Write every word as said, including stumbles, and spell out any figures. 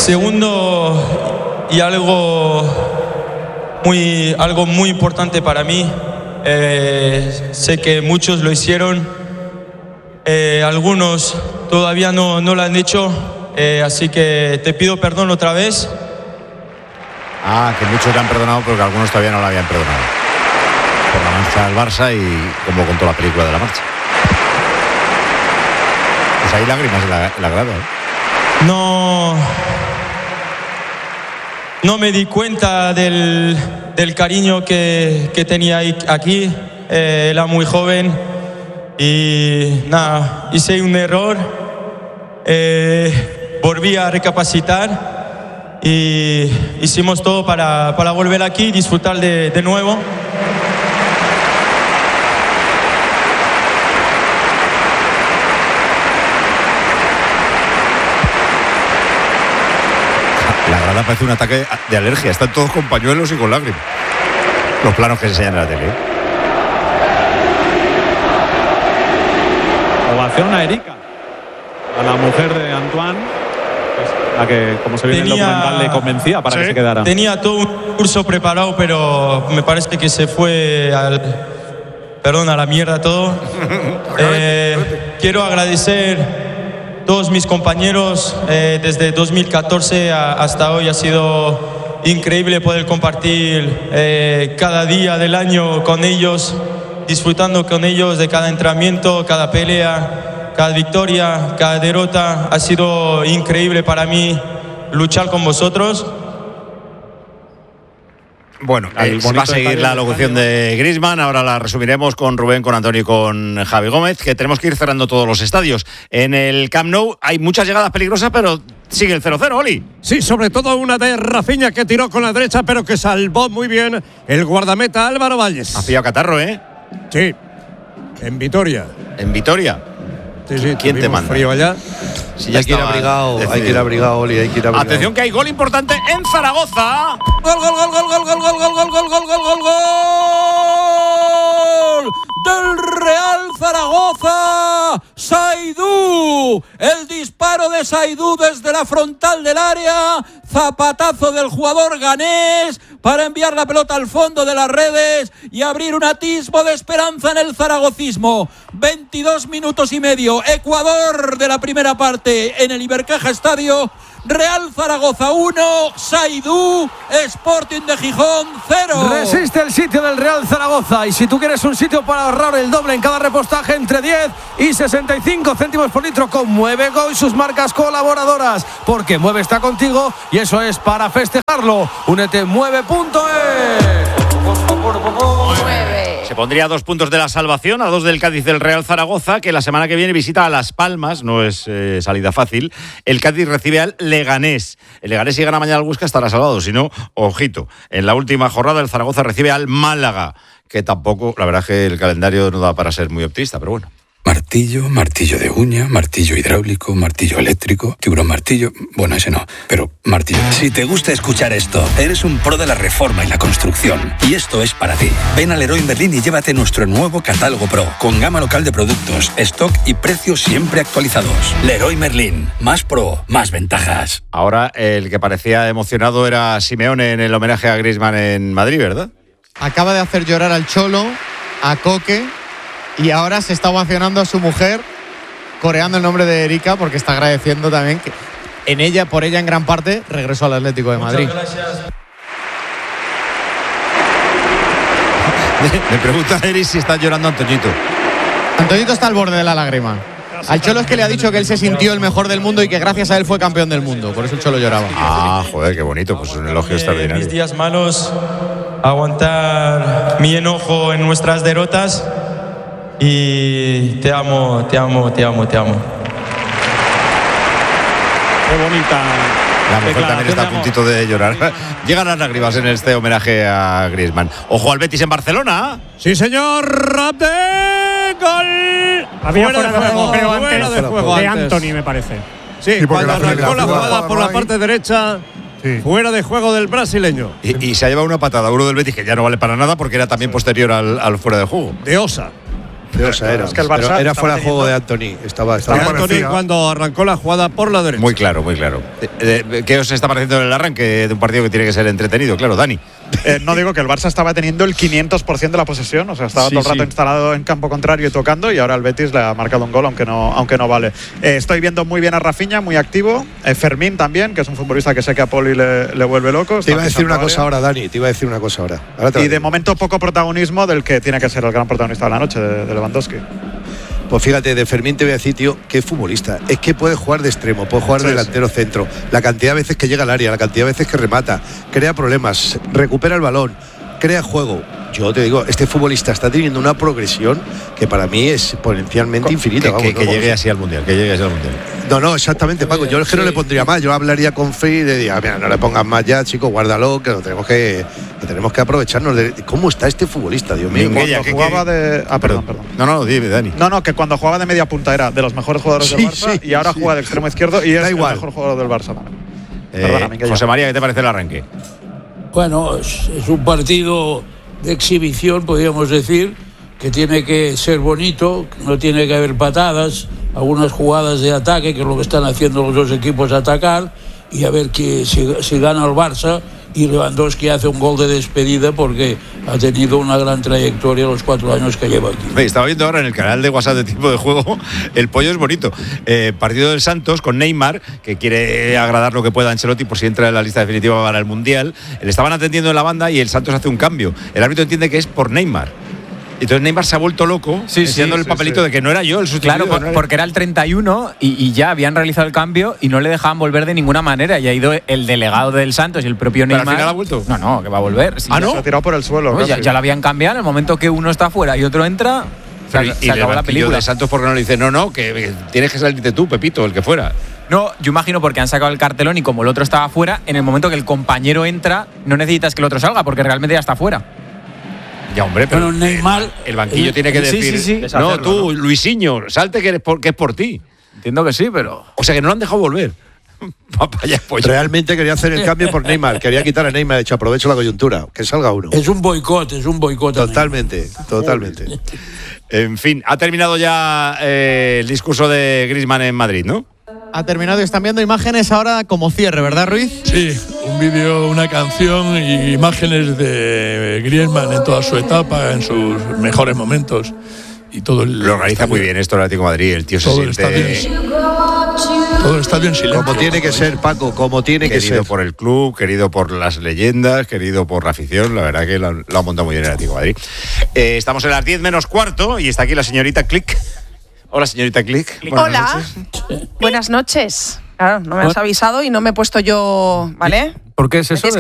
segundo, y algo muy, algo muy importante para mí, eh, sé que muchos lo hicieron, eh, algunos todavía no, no lo han hecho, eh, así que te pido perdón otra vez. Ah, que muchos le han perdonado, pero que algunos todavía no lo habían perdonado. Por la marcha del Barça y como contó la película de la marcha. Pues hay lágrimas en la, en la grada, ¿eh? No, no me di cuenta del, del cariño que, que tenía aquí. Eh, era muy joven y nada, hice un error. Eh, volví a recapacitar y hicimos todo para, para volver aquí y disfrutar de, de nuevo. La grada parece un ataque de alergia. Están todos con pañuelos y con lágrimas. Los planos que se enseñan en la tele. Ovación a Erika, a la mujer de Antoine, la que, como se ve en el documental, le convencía para sí. que se quedara. Tenía todo un curso preparado, pero me parece que se fue al... Perdón, a la mierda todo. eh, quiero agradecer a todos mis compañeros. Eh, desde dos mil catorce a, hasta hoy ha sido increíble poder compartir eh, cada día del año con ellos, disfrutando con ellos de cada entrenamiento, cada pelea, cada victoria, cada derrota. Ha sido increíble para mí luchar con vosotros. Bueno, eh, va a seguir la locución de Griezmann. Ahora la resumiremos con Rubén, con Antonio y con Javi Gómez, que tenemos que ir cerrando todos los estadios. En el Camp Nou hay muchas llegadas peligrosas, pero sigue el cero cero, Oli. Sí, sobre todo una de Rafinha que tiró con la derecha, pero que salvó muy bien el guardameta Álvaro Valles. Ha pillado catarro, ¿eh? Sí, en Vitoria. ¿En Vitoria? Sí, sí, ¿Quién te manda? Frío allá. Si ya hay que ir abrigado, hay que ir abrigado, Oli, hay que ir abrigado. Atención que hay gol importante en Zaragoza. Gol, gol, gol, gol, gol, gol, gol, gol, gol, gol, gol, gol, gol, gol del Real Zaragoza. Saidú, el disparo de Saidú desde la frontal del área, zapatazo del jugador ganés para enviar la pelota al fondo de las redes y abrir un atisbo de esperanza en el zaragocismo. veintidós minutos y medio, Ecuador de la primera parte en el Ibercaja Estadio. Real Zaragoza uno, Saidú, Sporting de Gijón cero. Resiste el sitio del Real Zaragoza, y si tú quieres un sitio para ahorrar el doble en cada repostaje entre diez y sesenta y cinco céntimos por litro con Mueve Go y sus marcas colaboradoras, porque Mueve está contigo y eso es para festejarlo. Únete en mueve punto es. Se pondría a dos puntos de la salvación, a dos del Cádiz del Real Zaragoza, que la semana que viene visita a Las Palmas. No es eh, salida fácil. El Cádiz recibe al Leganés. El Leganés, si gana mañana al Huesca, estará salvado. Si no, ojito. En la última jornada, el Zaragoza recibe al Málaga, que tampoco, la verdad es que el calendario no da para ser muy optimista, pero bueno. Martillo, martillo de uña, martillo hidráulico, martillo eléctrico, tiburón martillo... Bueno, ese no, pero martillo... Si te gusta escuchar esto, eres un pro de la reforma y la construcción. Y esto es para ti. Ven al Leroy Merlin y llévate nuestro nuevo catálogo Pro, con gama local de productos, stock y precios siempre actualizados. Leroy Merlin, más pro, más ventajas. Ahora, el que parecía emocionado era Simeone en el homenaje a Griezmann en Madrid, ¿verdad? Acaba de hacer llorar al Cholo, a Coque... Y ahora se está ovacionando a su mujer, coreando el nombre de Erika, porque está agradeciendo también que en ella, por ella en gran parte, regresó al Atlético de Madrid. Muchas gracias. Me pregunta Eri si está llorando Antoñito. Antoñito está al borde de la lágrima. Al Cholo es que le ha dicho que él se sintió el mejor del mundo y que gracias a él fue campeón del mundo. Por eso el Cholo lloraba. Ah, joder, qué bonito. Pues un elogio extraordinario. Mis días malos, aguantar mi enojo en nuestras derrotas. Y te amo, te amo, te amo, te amo. Qué bonita. La mujer también está a puntito de llorar. Llegan las lágrimas en este homenaje a Griezmann. Ojo al Betis en Barcelona. Sí, señor. Abde, gol. Había fuera de juego, creo, fuera antes de juego de antes. Anthony, me parece. Sí, Sí, cuando la arrancó la jugada jugada por la ahí. parte derecha, sí. Fuera de juego del brasileño. Y, y se ha llevado una patada uno del Betis que ya no vale para nada porque era también posterior al, al fuera de juego. De Osa. De Osa era. Es que el Barça Pero era fuera de teniendo... juego de Anthony. Estaba, estaba Anthony parecía. cuando arrancó la jugada por la derecha. Muy claro, muy claro. ¿Qué os está pareciendo el arranque de un partido que tiene que ser entretenido? Claro, Dani. Eh, no digo que el Barça estaba teniendo el quinientos por ciento de la posesión, o sea, estaba Sí, todo el rato sí. instalado en campo contrario y tocando, y ahora el Betis le ha marcado un gol, aunque no, aunque no vale. Eh, estoy viendo muy bien a Rafinha, muy activo. Eh, Fermín también, que es un futbolista que sé que a Poli le, le vuelve loco. Te iba a decir una cosa ahora. ahora, Dani. Te iba a decir una cosa ahora. ahora te Y lo de digo. momento poco protagonismo del que tiene que ser el gran protagonista de la noche, de, de Lewandowski. Pues fíjate, de Fermín te voy a decir, tío, que es futbolista. Es que puede jugar de extremo, puede jugar Sí, de delantero centro. La cantidad de veces que llega al área, la cantidad de veces que remata, crea problemas, recupera el balón, crea juego. Yo te digo, este futbolista está teniendo una progresión que para mí es exponencialmente infinita. Que, vamos, que, ¿no? que Vamos. llegue así al Mundial, que llegue así al Mundial. No, no, exactamente, Paco. Yo es que no le pondría más. Yo hablaría con Free y le diría, mira, no le pongas más ya, chico, guárdalo, que lo tenemos que, que tenemos que aprovecharnos de cómo está este futbolista, Dios mío. Minguella, Cuando ¿qué- jugaba qué- de. Ah, perdón, perdón. No, no, dime, Dani. No, no, que cuando jugaba de media punta era de los mejores jugadores Sí, del Barça sí, y ahora sí. juega de extremo izquierdo y es Da el igual. mejor jugador del Barça también. Eh, Perdona, Minguella. José María, ¿qué te parece el arranque? Bueno, es, es un partido de exhibición, podríamos decir, que tiene que ser bonito, no tiene que haber patadas, algunas jugadas de ataque, que es lo que están haciendo los dos equipos, atacar, y a ver que, si, si gana el Barça y Lewandowski hace un gol de despedida porque ha tenido una gran trayectoria los cuatro años que lleva aquí. Oye, estaba viendo ahora en el canal de WhatsApp de Tiempo de Juego, el pollo es bonito. Eh, partido del Santos con Neymar, que quiere agradar lo que pueda a Ancelotti por si entra en la lista definitiva para el Mundial. Le estaban atendiendo en la banda y el Santos hace un cambio. El árbitro entiende que es por Neymar. Entonces Neymar se ha vuelto loco, Sí, enseñando sí, el sí, papelito sí. de que no era yo el sustituto. Claro, por- no era- porque era el treinta y uno y, y ya habían realizado el cambio y no le dejaban volver de ninguna manera. Y ha ido el delegado del Santos y el propio Pero al Neymar. final ha vuelto. No, no, que va a volver. Sí, Ah, ya- ¿no? Se ha tirado por el suelo. Pues ya, casi. ya lo habían cambiado. En el momento que uno está fuera y otro entra, se, Pero, ac- y se el acabó la banquillo película. de Santos, porque no le dice, no, no, que que tienes que salirte tú, Pepito, el que fuera. No, yo imagino porque han sacado el cartelón y como el otro estaba fuera, en el momento que el compañero entra, no necesitas que el otro salga porque realmente ya está fuera. Ya, hombre, pero Bueno, Neymar- el, el banquillo el- tiene que sí, decir, sí, sí. no, tú, Luisinho, salte que, eres por, que es por ti. Entiendo que sí, pero. O sea, que no lo han dejado volver. Papaya, pollo. Realmente quería hacer el cambio por Neymar. Quería quitar a Neymar. De hecho, aprovecho la coyuntura. Que salga uno. Es un boicot, es un boicot. a Totalmente, totalmente. En fin, ha terminado ya eh, el discurso de Griezmann en Madrid, ¿no? Ha terminado y están viendo imágenes ahora como cierre, ¿verdad, Ruiz? Sí, un vídeo, una canción y imágenes de Griezmann en toda su etapa, en sus mejores momentos. Y todo el, Lo organiza muy bien esto el Atlético de Madrid. El tío se Todo el siente estadio Todo el estadio en silencio. Como tiene que ser, Paco, como tiene que querido ser. por el club, querido por las leyendas, querido por la afición. La verdad que lo, han- lo ha montado muy bien el Atlético de Madrid. Eh, estamos en las diez menos cuarto y está aquí la señorita Click. Hola, señorita Click. Buenas Hola, noches. buenas noches. Claro, no me has Bueno. avisado y no me he puesto yo, ¿vale? ¿Por qué es Me eso? tienes